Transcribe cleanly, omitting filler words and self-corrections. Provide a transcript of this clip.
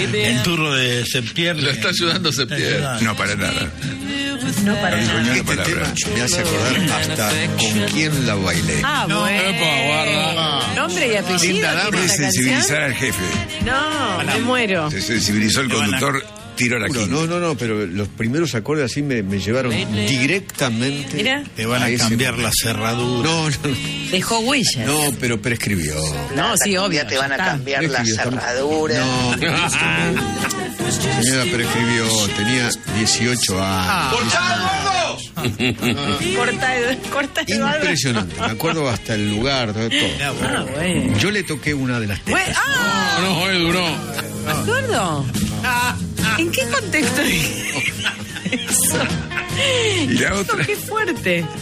El turro de Septiembre. Lo está ayudando Septiembre. No, para nada. No para nada. Este tema me hace acordar hasta con quién la bailé. Ah, No, bueno. epa, guarda. Nombre y apellido. Linda dama. ¿tiene Es esta sensibilizar canción? al jefe. No, me muero. Se sensibilizó el conductor, tiró la quinta. No, pero los primeros acordes así me llevaron directamente. Mira. Te van a ese cambiar momento. la cerradura. No, Dejó huellas. no, pero prescribió. No, sí, obvio. Ya te van a ya está. cambiar la Prescribió, cerradura. No, señora prescribió, tenía 18 años. Corta el barba. Impresionante, me acuerdo hasta el lugar, todo. Ah, bueno. Yo le toqué una de las tetas. Bueno, ah, No, Edu, no. gordo. ¿En qué contexto? Eso. Y la otra. Qué fuerte.